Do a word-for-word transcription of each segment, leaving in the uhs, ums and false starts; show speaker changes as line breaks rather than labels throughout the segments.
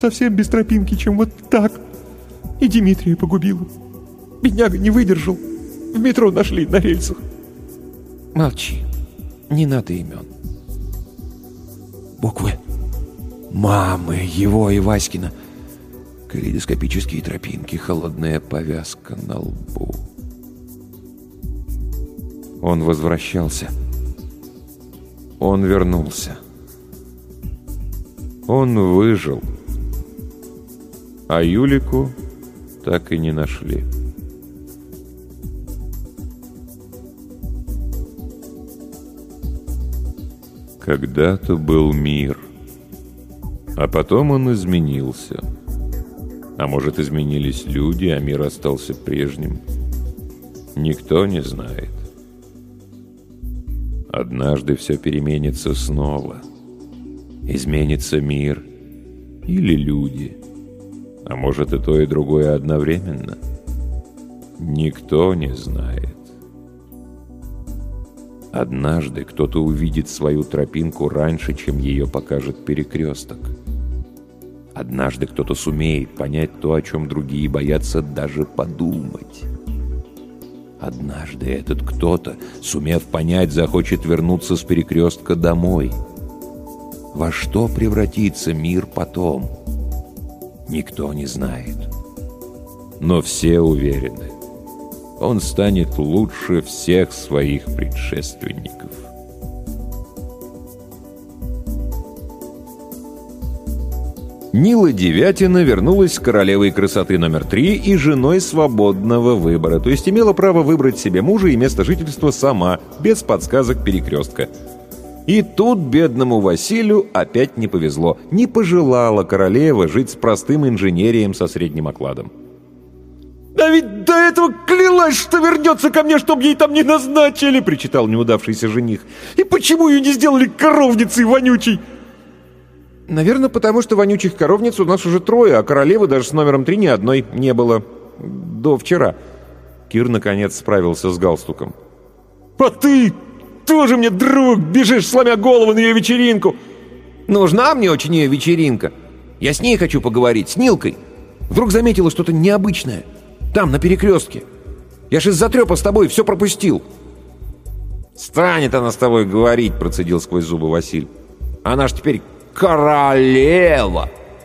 совсем без тропинки, чем вот так. И Дмитрия погубила. Бедняга не выдержал. В метро нашли на рельсах».
«Молчи. Не надо имен. Буквы мамы его и Васькина. Калейдоскопические тропинки, холодная повязка на лбу». Он возвращался. Он вернулся. Он выжил. А Юлику так и не нашли. Когда-то был мир. А потом он изменился. А может, изменились люди, а мир остался прежним. Никто не знает. Однажды все переменится снова. Изменится мир или люди. А может, и то, и другое одновременно. Никто не знает. Однажды кто-то увидит свою тропинку раньше, чем ее покажет перекресток. Однажды кто-то сумеет понять то, о чем другие боятся даже подумать. Однажды этот кто-то, сумев понять, захочет вернуться с перекрестка домой. Во что превратится мир потом? Никто не знает. Но все уверены. Он станет лучше всех своих предшественников. Нила Девятина вернулась с королевой красоты номер три и женой свободного выбора, то есть имела право выбрать себе мужа и место жительства сама, без подсказок перекрестка. И тут бедному Василию опять не повезло. Не пожелала королева жить с простым инженерием со средним окладом.
«Да ведь до этого клялась, что вернется ко мне, чтоб ей там не назначили!» — причитал неудавшийся жених. «И почему ее не сделали коровницей вонючей?»
«Наверное, потому что вонючих коровниц у нас уже трое, а королевы даже с номером три ни одной не было. До вчера». Кир, наконец, справился с галстуком.
«А ты тоже мне друг! Бежишь, сломя голову на ее вечеринку!»
«Нужна мне очень ее вечеринка. Я с ней хочу поговорить, с Нилкой. Вдруг заметила что-то необычное. Там, на перекрестке. Я ж из-за трепа с тобой все пропустил».
«Станет она с тобой говорить», — процедил сквозь зубы Василь. «Она ж теперь королева!»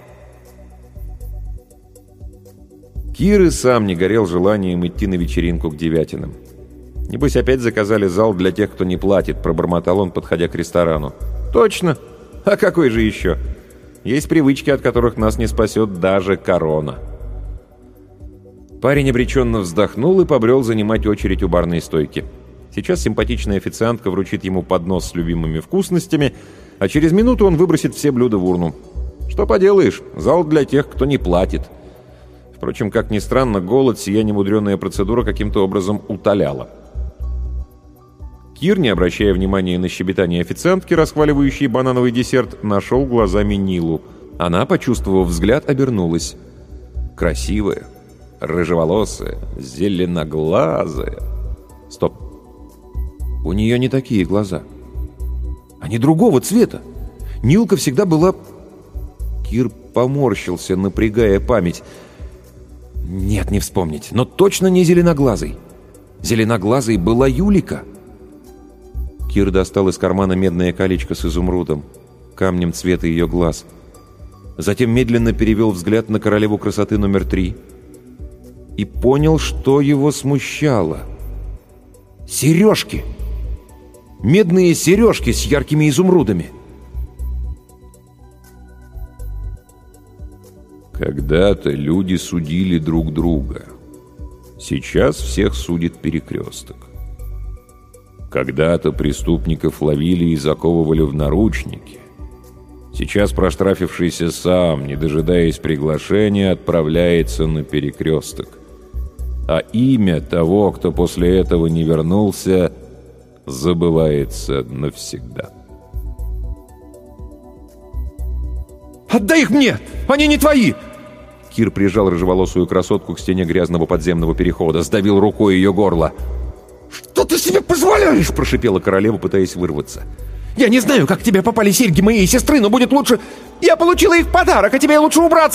Кир и сам не горел желанием идти на вечеринку к Девятиным. «Небось, опять заказали зал для тех, кто не платит», — пробормотал он, подходя к ресторану. «Точно! А какой же еще? Есть привычки, от которых нас не спасет даже корона». Парень обреченно вздохнул и побрел занимать очередь у барной стойки. Сейчас симпатичная официантка вручит ему поднос с любимыми вкусностями, а через минуту он выбросит все блюда в урну. Что поделаешь, зал для тех, кто не платит. Впрочем, как ни странно, голод сия немудреная процедура каким-то образом утоляла. Кир, не обращая внимания на щебетание официантки, расхваливающей банановый десерт, нашел глазами Нилу. Она, почувствовав взгляд, обернулась. Красивая, рыжеволосая, зеленоглазая. Стоп. У нее не такие глаза. Они другого цвета. Нилка всегда была... Кир поморщился, напрягая память. Нет, не вспомнить. Но точно не зеленоглазый. Зеленоглазой была Юлика. Кир достал из кармана медное колечко с изумрудом, камнем цвета ее глаз. Затем медленно перевел взгляд на королеву красоты номер три и понял, что его смущало. Сережки! Медные сережки с яркими изумрудами! Когда-то люди судили друг друга. Сейчас всех судит перекресток. Когда-то преступников ловили и заковывали в наручники. Сейчас проштрафившийся сам, не дожидаясь приглашения, отправляется на перекресток. А имя того, кто после этого не вернулся, забывается навсегда.
«Отдай их мне! Они не твои!»
Кир прижал рыжеволосую красотку к стене грязного подземного перехода, сдавил рукой ее горло.
«Что ты себе позволяешь?»
— прошипела королева, пытаясь вырваться.
Я не знаю, как к тебе попали серьги моей сестры, но будет лучше... Я получила их в подарок, а тебе лучше убраться